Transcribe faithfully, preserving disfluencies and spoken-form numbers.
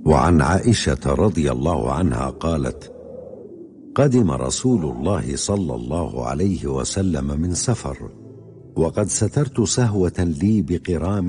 وعن عائشة رضي الله عنها قالت: قدم رسول الله صلى الله عليه وسلم من سفر، وقد سترت سهوة لي بقرام